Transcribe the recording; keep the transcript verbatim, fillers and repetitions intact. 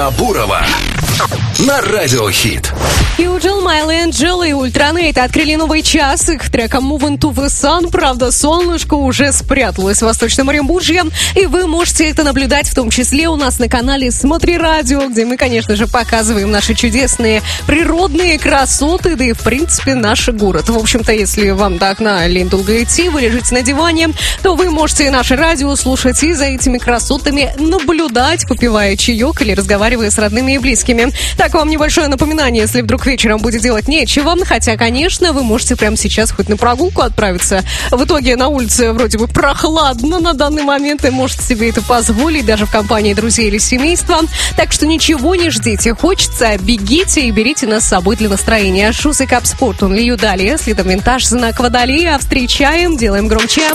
Бурова на Радиохит. Юджил, Майли Энджел и Ультранейт открыли новый час их треком Moving to the Sun. Правда, солнышко уже спряталось в Восточном Оренбурге, и вы можете это наблюдать в том числе у нас на канале Смотри Радио, где мы, конечно же, показываем наши чудесные природные красоты, да и, в принципе, наш город. В общем-то, если вам до окна лень долго идти, вы лежите на диване, то вы можете наше радио слушать и за этими красотами наблюдать, попивая чаек или разговаривая с родными и близкими. Так, вам небольшое напоминание, если вдруг вечером будет делать нечего, хотя, конечно, вы можете прямо сейчас хоть на прогулку отправиться. В итоге на улице вроде бы прохладно на данный момент, и можете себе это позволить даже в компании друзей или семейства. Так что ничего не ждите. Хочется, бегите и берите нас с собой для настроения. Шуз и Кап Спорт, он лью далее, следом винтаж, знак водолея. Встречаем, делаем громче.